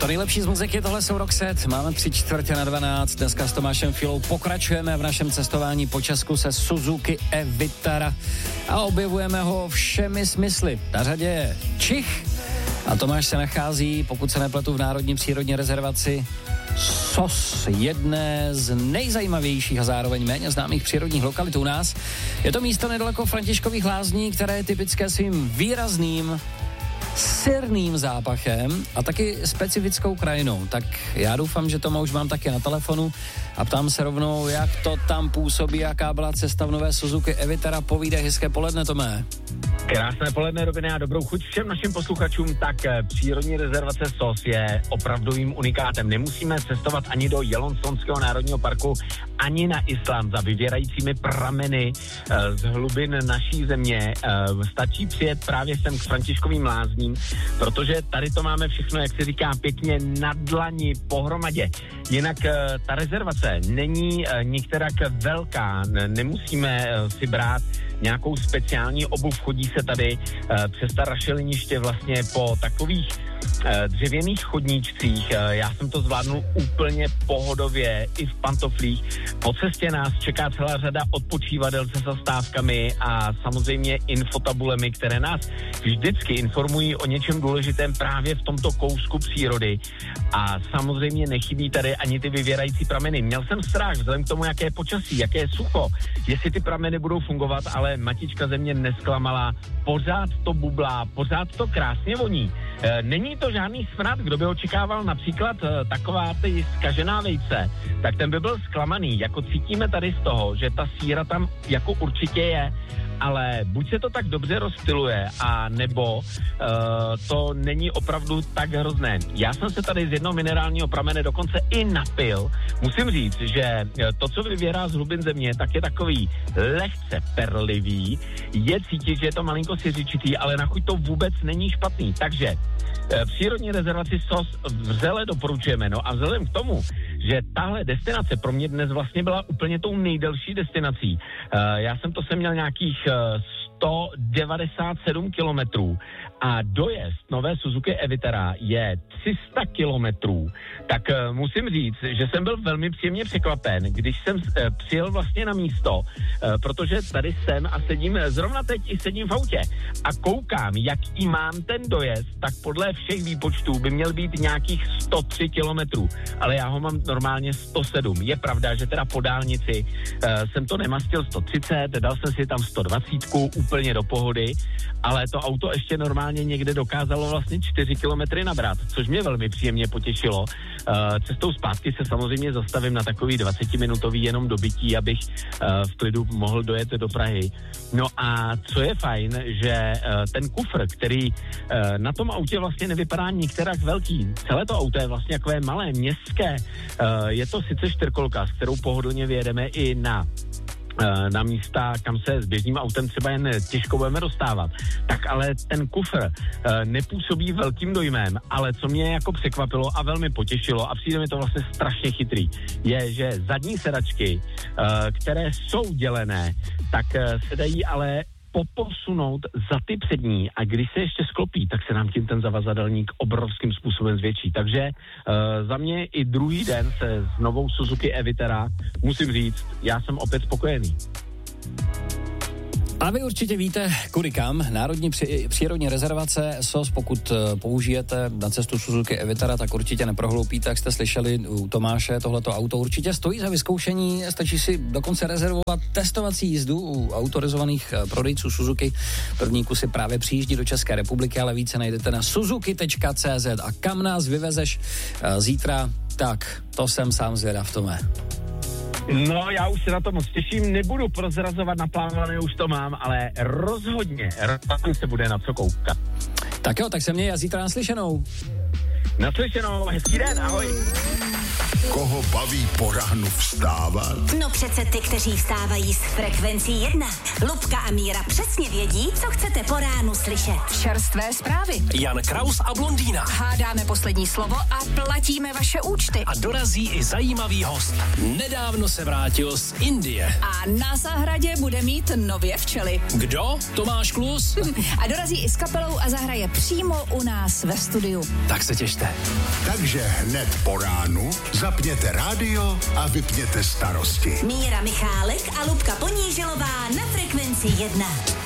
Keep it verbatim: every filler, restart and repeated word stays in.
To nejlepší z muziky, tohle jsou Roxette, máme tři čtvrtě na dvanáct, dneska s Tomášem Filou pokračujeme v našem cestování po Česku se Suzuki e-Vitara a objevujeme ho všemi smysly. Na řadě je Čich a Tomáš se nachází, pokud se nepletu, v Národní přírodní rezervaci S O S, jedné z nejzajímavějších a zároveň méně známých přírodních lokalit u nás. Je to místo nedaleko Františkových lázní, které je typické svým výrazným syrným zápachem a taky specifickou krajinou. Tak já doufám, že Toma už mám taky na telefonu a ptám se rovnou, jak to tam působí, jaká byla cesta v nové Suzuki e-Vitara. Povídej, hezké poledne, Tomé. Krásné poledne, Robine, a dobrou chuť všem našim posluchačům. Tak přírodní rezervace S O S je opravdovým unikátem. Nemusíme cestovat ani do Yellowstonského národního parku, ani na Island za vyvěrajícími prameny z hlubin naší země. Stačí přijet právě sem k Františkovým lázním, protože tady to máme všechno, jak se říká, pěkně na dlani pohromadě. Jinak ta rezervace není nikterak velká, nemusíme si brát nějakou speciální obuv, chodí se tady uh, přes ta rašeliniště vlastně po takových uh, dřevěných chodníčcích. Uh, já jsem to zvládnul úplně pohodově i v pantoflích. Po cestě nás čeká celá řada odpočívadel se zastávkami a samozřejmě infotabulemi, které nás vždycky informují o něčem důležitém právě v tomto kousku přírody. A samozřejmě nechybí tady ani ty vyvěrající prameny. Měl jsem strach vzhledem k tomu, jaké je počasí, jaké je sucho, jestli ty prameny budou fungovat, ale matička země nesklamala, pořád to bublá, pořád to krásně voní. E, není to žádný smrad, kdo by očekával například e, taková ty zkažená vejce, tak ten by byl zklamaný. Jako cítíme tady z toho, že ta síra tam jako určitě je, ale buď se to tak dobře rozptyluje, a nebo uh, to není opravdu tak hrozné. Já jsem se tady z jednoho minerálního pramene dokonce i napil. Musím říct, že to, co vyvěrá z hlubin země, tak je takový lehce perlivý. Je cítit, že je to malinko siřičitý, ale na chuť to vůbec není špatný. Takže uh, přírodní rezervaci S O S vřele doporučujeme. No a vzhledem k tomu, že tahle destinace pro mě dnes vlastně byla úplně tou nejdelší destinací. Uh, já jsem to sem měl nějakých uh, sto devadesát sedm kilometrů a dojezd nové Suzuki e-Vitara je tři sta kilometrů, tak uh, musím říct, že jsem byl velmi příjemně překvapen, když jsem uh, přijel vlastně na místo, uh, protože tady jsem a sedím, zrovna teď i sedím v autě a koukám, jaký mám ten dojezd, tak podle všech výpočtů by měl být nějakých sto tři kilometrů, ale já ho mám normálně sto sedm. Je pravda, že teda po dálnici uh, jsem to nemastil sto třicet, dal jsem si tam sto dvacet, úplně do pohody, ale to auto ještě normálně někde dokázalo vlastně čtyři kilometry nabrat, což mě velmi příjemně potěšilo. Uh, cestou zpátky se samozřejmě zastavím na takový dvacetiminutový jenom dobytí, abych uh, v klidu mohl dojet do Prahy. No a co je fajn, že uh, ten kufr, který uh, na tom autě vlastně nevypadá nikterak velký, celé to auto je vlastně takové malé, městské, uh, je to sice čtyřkolka, s kterou pohodlně vyjedeme i na na místa, kam se s běžným autem třeba jen těžko budeme dostávat. Tak ale ten kufr uh, nepůsobí velkým dojmem, ale co mě jako překvapilo a velmi potěšilo a přijde mi to vlastně strašně chytrý, je, že zadní sedačky, uh, které jsou dělené, tak uh, se dají ale poposunout za ty přední a když se ještě sklopí, tak se nám tím ten zavazadelník obrovským způsobem zvětší. Takže uh, za mě i druhý den se s novou Suzuki e-Vitara musím říct, já jsem opět spokojený. A vy určitě víte, kudy kam. Národní při, přírodní rezervace S O S, pokud uh, použijete na cestu Suzuki e-Vitara, tak určitě neprohloupíte, jak jste slyšeli u Tomáše, tohleto auto určitě stojí za vyzkoušení, stačí si dokonce rezervovat testovací jízdu u autorizovaných uh, prodejců Suzuki. První kusy právě přijíždí do České republiky, ale více najdete na suzuki tečka cé zet. A kam nás vyvezeš uh, zítra, tak to jsem sám zvědav, Tome. No, já už se na to moc těším, nebudu prozrazovat, naplánované už to mám, ale rozhodně, rozhodně se bude na co koukat. Tak jo, tak se měj a zítra naslyšenou. Naslyšenou, hezký den, ahoj. Koho baví po ránu vstávat? No přece ty, kteří vstávají s Frekvencí jedna. Lubka a Míra přesně vědí, co chcete po ránu slyšet. Čerstvé zprávy. Jan Kraus a blondýna. Hádáme poslední slovo a platíme vaše účty. A dorazí i zajímavý host. Nedávno se vrátil z Indie. A na zahradě bude mít nově včely. Kdo? Tomáš Klus? A dorazí i s kapelou a zahraje přímo u nás ve studiu. Tak se těšte. Takže hned po ránu zapněte rádio a vypněte starosti. Míra Michálek a Lubka Ponížilová na Frekvenci jedna.